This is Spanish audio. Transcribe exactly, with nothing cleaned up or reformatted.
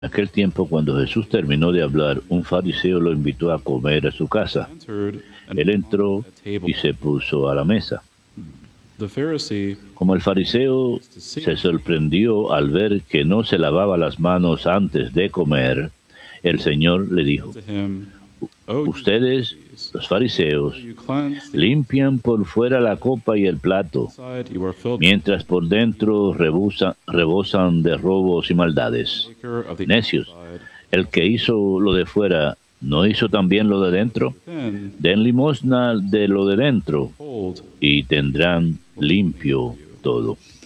En aquel tiempo, cuando Jesús terminó de hablar, un fariseo lo invitó a comer a su casa. Él entró y se puso a la mesa. Como el fariseo se sorprendió al ver que no se lavaba las manos antes de comer, el Señor le dijo: ustedes, los fariseos, limpian por fuera la copa y el plato, mientras por dentro rebosa, rebosan de robos y maldades. Necios, el que hizo lo de fuera, ¿no hizo también lo de dentro? Den limosna de lo de dentro y tendrán limpio todo.